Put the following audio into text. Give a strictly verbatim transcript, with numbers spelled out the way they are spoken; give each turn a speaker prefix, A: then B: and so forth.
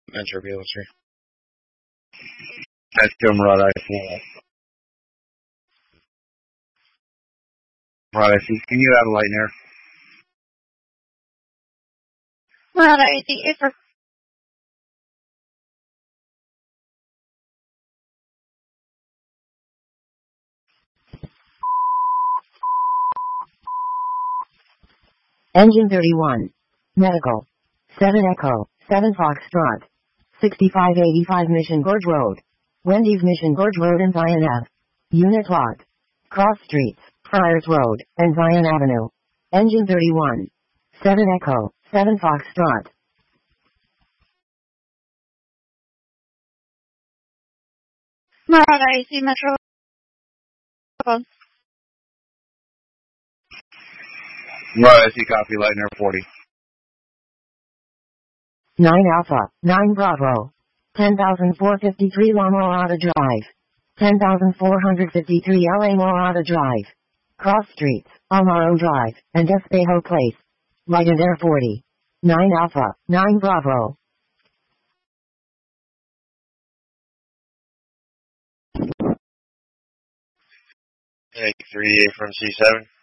A: Metro Realty. That's Joe Murad I C. Murad I C. Can you add a light in there?
B: Murad I C. For
C: Engine thirty-one. Medical. seven Echo. seven Foxtrot. sixty-five eighty-five Mission Gorge Road. Wendy's Mission Gorge Road and Zion Ave. Unit locked. Cross Streets, Friars Road, and Zion Avenue. Engine thirty-one. seven Echo. seven Foxtrot.
B: Murad I C. Metro.
A: Murad I C. Copy. Light in there. forty.
C: nine Alpha. nine Bravo. ten thousand four hundred fifty-three La Morada Drive. ten thousand four hundred fifty-three L A Morada Drive. Cross Streets, Amaro Drive, and Espejo Place. Light and Air forty. nine Alpha. nine Bravo.
A: Take three eight from C seven.